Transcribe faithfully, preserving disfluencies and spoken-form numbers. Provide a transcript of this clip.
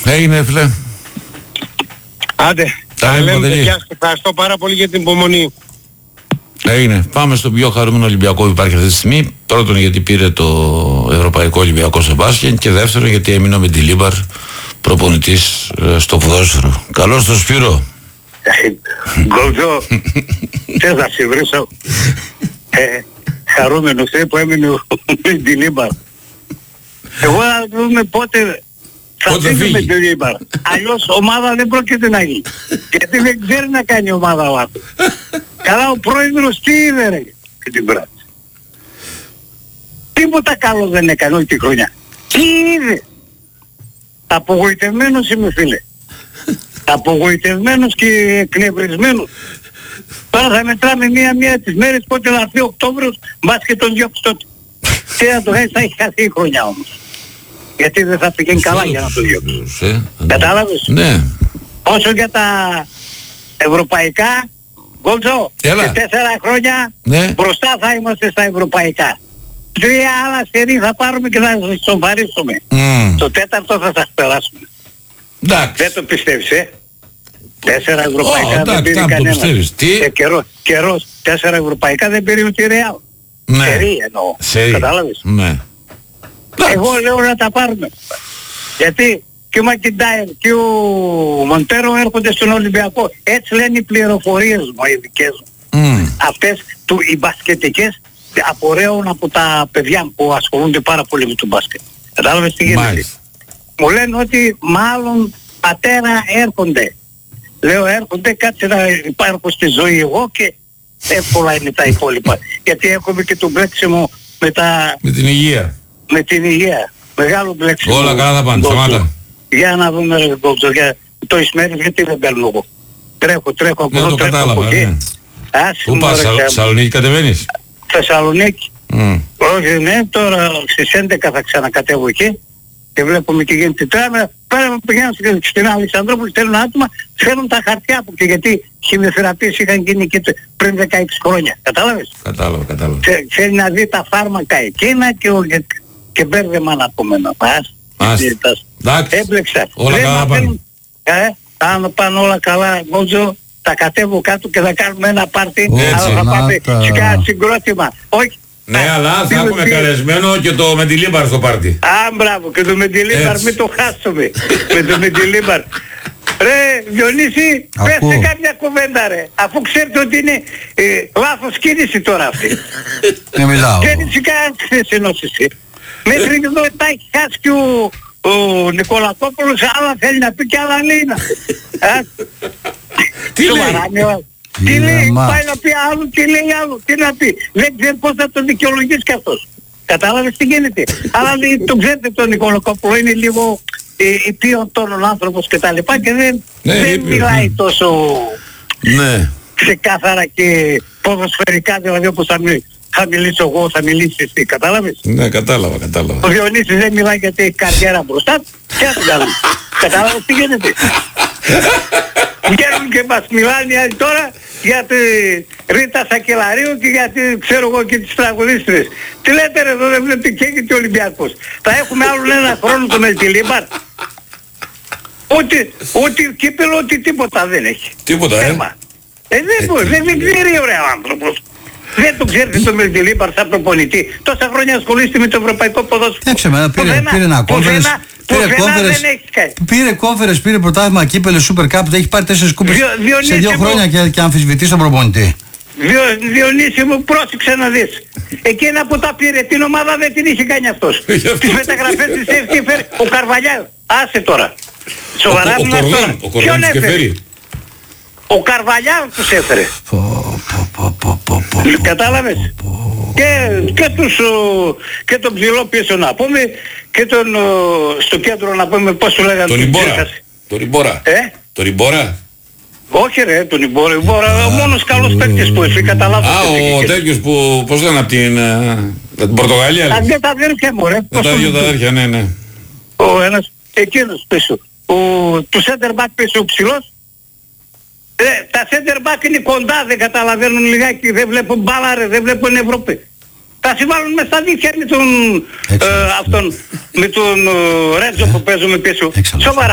Έγινε, φίλε. Άντε, τα λέμε. Ευχαριστώ πάρα πολύ για την υπομονή. Έγινε. Πάμε στο πιο χαρούμενο Ολυμπιακό που υπάρχει αυτή τη στιγμή. Πρώτον, γιατί πήρε το Ευρωπαϊκό Ολυμπιακό σε μπάσκετ, και δεύτερον, γιατί έμεινε με τη Λίμπαρ προπονητής ε, στο ποδόσφαιρο. Καλώς το Σπύρο. Γκολτζό, θες να σε βρίσω. ε, Χαρούμενος ε, που έμεινε με τη Λίμπαρ. Εγώ να δούμε πότε θα φύγει με τη Λίμπαρ. Αλλιώς ομάδα δεν πρόκειται να γίνει. Γιατί δεν ξέρει να κάνει ομάδα λάθος. Καλά, ο πρόεδρος τι είδε ρε και την πράξη. Τίποτα καλό δεν έκανε όλη τη χρονιά. Τι είδε. Απογοητευμένος είμαι, φίλε. Απογοητευμένος και εκνευρισμένος. Τώρα θα μετράμε μία-μία τις μέρες πότε θα έρθει ο Οκτώβριος, μπας και τον διώξει τότε. Και να το χάσει, θα έχει χάσει η χρονιά όμως. Γιατί δεν θα πηγαίνει καλά για να το διώξει. Κατάλαβες. Ναι. Όσο για τα ευρωπαϊκά, Γκολτζό, σε τέσσερα χρόνια ναι. μπροστά θα είμαστε στα ευρωπαϊκά. Τρία άλλα σερί θα πάρουμε και θα σας σοβαρίσουμε. Mm. Το τέταρτο θα σας περάσουμε. Εντάξει. Δεν το πιστεύεις, ε. Τέσσερα ευρωπαϊκά oh, δεν πήρε κανένας. Τι? Ε, καιρός, καιρός, τέσσερα ευρωπαϊκά δεν πήρε ούτε Ρεάλ. Ναι. Σερί εννοώ. Σερί. Κατάλαβες. Ναι. Εγώ λέω να τα πάρουμε. Γιατί και ο Μακιντάιρ και ο Μοντέρο έρχονται στον Ολυμπιακό. Έτσι λένε οι πληροφορίες μου, οι δικές μου. Mm. Αυτές του, οι μπασκετικές απορρέουν από τα παιδιά που ασχολούνται πάρα πολύ με το μπάσκετ. Κατάλαβες τι γίνεται. Μου λένε ότι μάλλον πατέρα έρχονται. Λέω έρχονται, κάτσε να υπάρχω στη ζωή εγώ και εύκολα είναι τα υπόλοιπα. Γιατί έχουμε και το μπλέξιμο με τα... Με την υγεία. Με την υγεία. Μεγάλο μπλέξιμο. Όλα καλά θα πάνε, σταμάτα. Για να δούμε ρε Γκολτζό, για το Ισμέρι γιατί δεν παίρνω εγώ. Τρέχω, τρέχω από εδώ, τρέχω από εκεί. Πού πας, Θεσσαλονίκη κατεβαίνεις? Θεσσαλονίκη. Mm. Όχι, ναι, τώρα στις έντεκα θα ξανακατεύω εκεί και βλέπουμε και γίνεται τώρα. Πέρα που πηγαίνω στην Αλεξανδρόπολη, στέλνουν άτομα, φέρνουν τα χαρτιά που και γιατί χημειοθεραπείες είχαν γίνει και πριν δεκαέξι χρόνια. Κατάλαβες? Κατάλαβα, κατάλαβα. Θέλει να δει τα φάρμακα εκείνα και, και, και μπέρδεμα να πούμε να πας. Έμπλεξα. Όλα καλά πάνε. Ε, αν πάνε όλα καλά, Γκολτζό, θα κατέβω κάτω και θα κάνουμε ένα πάρτι, αλλά θα πάμε σε κάνα συγκρότημα. Όχι. Ναι, αλλά θα έχουμε καλεσμένο και το με τη Λίμπαρ στο πάρτι. Α, μπράβο, και το με τη Λίμπαρ, μην το χάσουμε. Με το με τη Λίμπαρ. Ρε, Διονύση, πέστε κάποια κουβέντα ρε. Αφού ξέρετε ότι είναι ε, λάθος κίνηση τώρα αυτή. Δεν μιλάω. Κίνηση κανένας χθεσινός εσύ. Μέχρι εδώ τα έχει χάσει και ο, ο Νικολακόπουλος, άλλα θέλει να πει και άλλα λέει να. Τι λέει? Τι λέει, πάει να πει άλλο, τι λέει άλλο, τι να πει. Δεν ξέρει πώς θα τον δικαιολογήσει κι αυτός. Κατάλαβες τι γίνεται. Αλλά τον ξέρετε τον Νικολακόπουλο, είναι λίγο υπείων τόνων άνθρωπος και τα λοιπά και δεν, ναι, δεν μιλάει τόσο ναι. ξεκάθαρα και ποδοσφαιρικά, δηλαδή όπως θα, μιλ, θα μιλήσω εγώ, θα μιλήσεις εσύ, κατάλαβες. Ναι, κατάλαβα, κατάλαβα. Ο Διονύσης δεν μιλάει γιατί έχει καριέρα μπροστά, και θα την κάνουμε. Κατάλαβες τι γίνεται. Βγαίνουν και μας μιλάνε άλλοι τώρα για τη Ρίτα Σακελαρίου και για τη, ξέρω εγώ, και τις τραγουδίστρες. Τι λέτε ρε εδώ, δεν βλέπετε και και ο Ολυμπιακός. Θα έχουμε άλλον ένα χρόνο το με τη Λίμπαρ. Ούτε, ούτε κύπελο, ούτε τίποτα δεν έχει. Τίποτα, ε. Ε, δεν μπορεί, δεν, δεν ξέρει ο άνθρωπος. Δεν το ξέρετε το με τη Λίμπαρ σαν προπονητή. Τόσα χρόνια ασχολείστε με το ευρωπαϊκικό ποδόσφαιρο. Έξε με, πήρε, πήρε ένα κόμφερες. Πήρε κόμφερες, πήρε κόμφερες, πήρε πρωτάθλημα, κύπελο, Super Cup, έχει πάρει τέσσερις κούπες σε δύο χρόνια και, και αμφισβητεί τον προπονητή. Διο, Διονύση μου, πρόσεξε να δεις. Εκείνα που τα πήρε, την ομάδα δεν την είχε κάνει αυτός. Τις μεταγραφές της έφερε ο Καρβαλιάλ. Άσε τώρα. Σοβαρά μου τώρα. Ποιον έφερε? Ο Καρβαλιάλ τους έφερε. Κατάλαβες? Και, και, τους, και τον ψηλό πίσω να πούμε και τον στο κέντρο να πούμε πώς του λέγανε. Τον Ριμπόρα. Τον Ριμπόρα. Ε? Τον Ριμπόρα. Όχι ρε, τον Ριμπόρα. Ο μόνος καλός παίκτης που έφυγε κατά λάθος. Α, ο τέτοιος που, πώς λένε, από την, την Πορτογαλία. Τα δύο τα αδέρφια μου ρε. Τα δύο τα αδέρφια, ναι, ναι. Ο ένας, εκείνος πίσω. Ο, του center back πίσω ο ψηλός. Ε, τα center back είναι κοντά, δεν καταλαβαίνουν λιγάκι, δεν βλέπουν μπάλα ρε, δεν βλέπουν Ευρώπη. Θα συμβάλλουν μες στα δίχτυα με τον, ε, αυτόν, με τον ε, Ρέτζο που παίζουμε πίσω. Σοβαρά.